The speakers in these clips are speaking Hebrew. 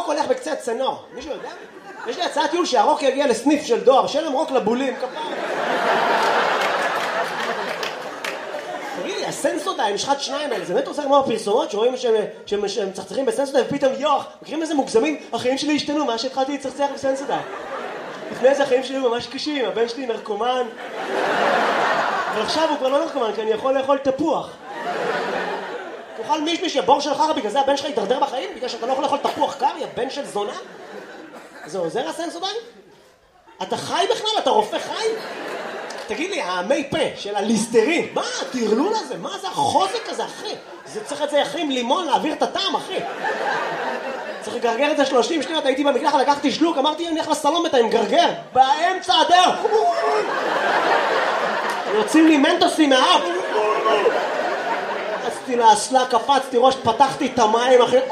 הרוק הולך בקצה צנור? מישהו יודע? יש לי הצעת טיול שהרוק יגיע לסניף של דואר, שלם רוק לבולים, כפיים. תגיד לי, הסנסודיים, משחת שניים האלה, זה באמת עושה כמו הפרסומות שרואים שהם מצחצחים בסנסודיים ופתאום יוח, מכירים איזה מוגזמים? החיים שלי השתנו, מה שהתחלתי לצחצח בסנסודיים. לפני זה החיים שלי ממש קשים, הבן שלי נרקומן. אבל עכשיו הוא כבר לא נרקומן, כי אני יכול לאכול תפוח. תאכל מישמיש, יא בור של חרא, בגלל זה הבן שלך ידרדר בחיים? בגלל שאתה לא יכול לאכול תפוח קר, יא בן של זונה? זה עוזר הסנסודיים? אתה חי בכלל? אתה רופא חי? תגיד לי, המי פה של הליסטרין, מה הטרלול הזה? מה זה החוזק הזה, אחי? זה צריך את זה אחי עם לימון להעביר את הטעם, אחי. צריך לגרגר את זה 30 שניות, הייתי במקלחת, לקחתי שלוק, אמרתי, אני הולך לסלון אתה עם גרגר, באמצע הדרך. יוצאים לי מנטוסים מהאף. קפצתי לאסלה, קפצתי ראש, פתחתי את המים, אחי.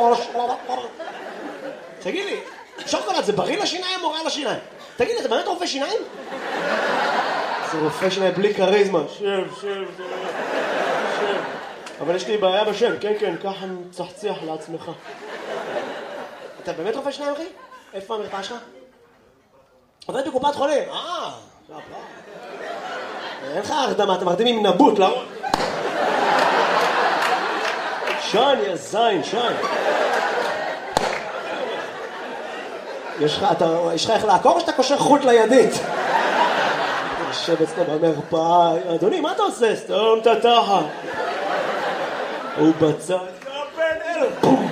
תגיד לי, שוקולד זה בריא לשיניים או רע לשיניים? תגיד לי, אתה באמת רופא שיניים? זה רופא שיניים בלי קריזמה. שב. אבל יש לי בעיה בשם, כן, ככה מצחצח לעצמך. אתה באמת רופא שיניים, אחי? איפה המרפאה שלך? עובד בקופת חולים. אין לך הרדמה, אתה מרדים עם נבוט, לא? שן, יא זין, שן. יש לך איך לעקור או שאתה קושר חוט לידית? יושב אצלו במרפאה, אדוני, מה אתה עושה? סתום את התחת. הוא בצד. בן אלו. בום.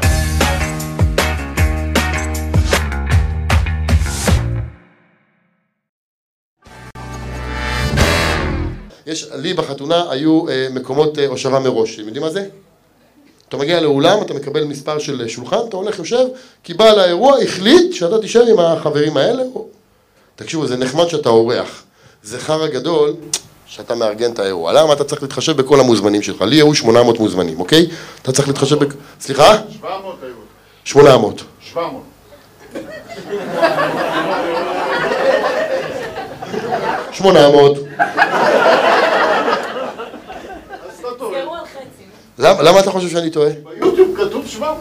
לי בחתונה היו מקומות הושבה מראש, אתם יודעים מה זה? אתה מגיע לאולם, אתה מקבל מספר של שולחן, אתה הולך יושב, כי בעל האירוע החליט שאתה תישב עם החברים האלה. תקשיבו, זה נחמד שאתה אורח. זה חרא גדול שאתה מארגן את האירוע. למה? אתה צריך להתחשב בכל המוזמנים שלך. לי היו 800 מוזמנים, אוקיי? אתה צריך להתחשב סליחה? 700 היו. 800. 700. 800. למה אתה חושב שאני טועה? ביוטיוב כתוב 700.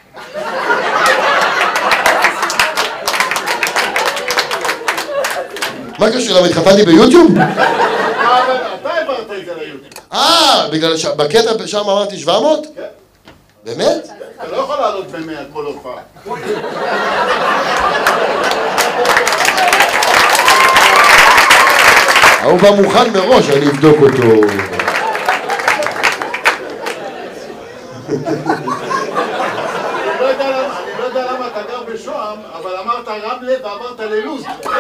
מה קשור? למה התחתנתי ביוטיוב? אתה העברת את זה ליוטיוב. בגלל שבקטע שם אמרתי 700? כן. באמת? אתה לא יכול לעלות ב-100 כל הופעה. הוא בא מוכן מראש, אני אבדוק אותו. אני לא יודע למה אתה גר בשוהם, אבל אמרת רמלה ואמרת ללוז.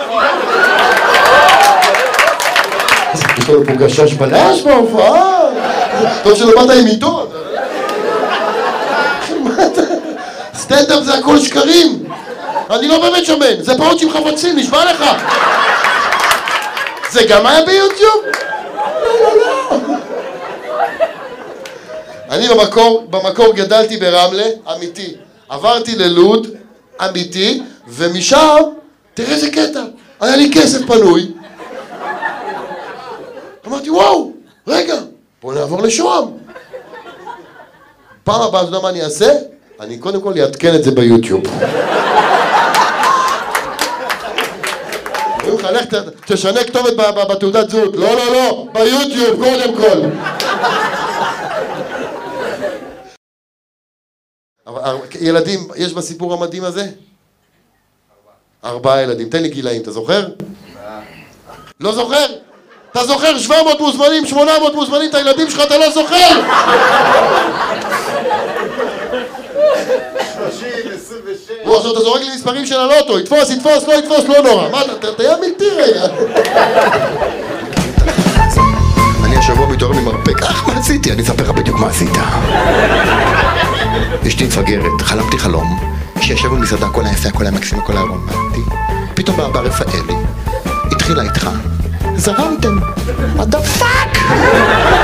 יש לנו פה גשש בלש בהופעה. טוב שלא באת עם עיתון. סטנדאפ זה הכל שקרים. אני לא באמת שמן, זה פעות עם חפצים, נשבע לך. זה גם היה ביוטיוב? לא. אני במקור גדלתי ברמלה, אמיתי. עברתי ללוד, אמיתי, ומשם, תראה איזה קטע, היה לי כסף פנוי. אמרתי, וואו, רגע, בוא נעבור לשוהם. פעם הבאה, אתה יודע מה אני אעשה? אני קודם כל אעדכן את זה ביוטיוב. אומרים לך, לך תשנה כתובת בתעודת זהות. לא, ביוטיוב קודם כל. ילדים, יש בסיפור המדהים הזה? 4 ילדים. תן לי גילאים, אתה זוכר? לא זוכר? אתה זוכר 700 מוזמנים, 800 מוזמנים, את הילדים שלך אתה לא זוכר? 30, 26. עכשיו אתה זורק לי מספרים של הלוטו, יתפוס, לא יתפוס, לא נורא. מה, אתה היה מלטי רגע. אני השבוע מתעורר ממרפק, מה עשיתי? אני אספר לך בדיוק מה עשית. אשתי מפגרת, חלמתי חלום, שישב במסעדה, הכל היה יפה, הכל היה מקסים, הכל היה רומנטי. פתאום בא רפאלי, התחילה איתך, זרמתם, what the fuck?